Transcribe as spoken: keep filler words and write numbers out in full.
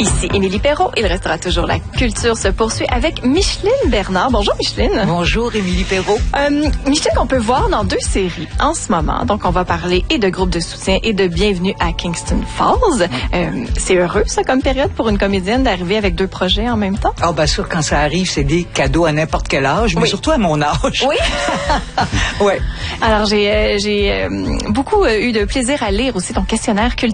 Ici Émilie Perrault. Il restera toujours la culture se poursuit avec Micheline Bernard. Bonjour Micheline. Bonjour Émilie Perrault. Euh, Micheline, qu'on peut voir dans deux séries en ce moment. Donc, on va parler et de groupes de soutien et de Bienvenue à Kingston Falls. Euh, c'est heureux, ça, comme période pour une comédienne d'arriver avec deux projets en même temps? Ah, oh, bien sûr, quand ça arrive, c'est des cadeaux à n'importe quel âge, mais oui. surtout à mon âge. Oui. Ouais. Alors, j'ai, euh, j'ai euh, beaucoup euh, eu de plaisir à lire aussi ton questionnaire culturel